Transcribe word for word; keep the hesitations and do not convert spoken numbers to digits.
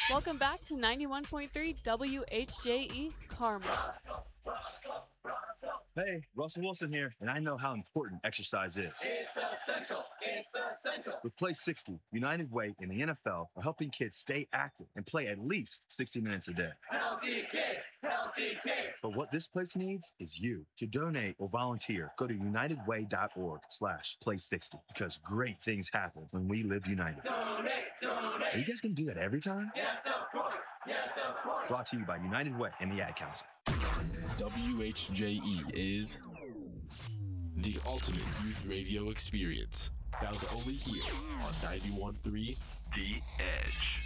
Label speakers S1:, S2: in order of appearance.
S1: Welcome back to ninety-one point three W H J E Carmel.
S2: Hey, Russell Wilson here, and I know how important exercise is.
S3: It's essential. It's essential.
S2: With Play sixty, United Way and the N F L are helping kids stay active and play at least sixty minutes a day.
S3: Healthy kids. Healthy kids.
S2: But what this place needs is you. To donate or volunteer, go to unitedway.org slash play 60 because great things happen when we live united.
S3: Donate. Donate.
S2: Are you guys going to do that every time?
S3: Yes, of course. Yes, of course.
S2: Brought to you by United Way and the Ad Council.
S4: W H J E is the ultimate youth radio experience, found only here on ninety-one point three The Edge.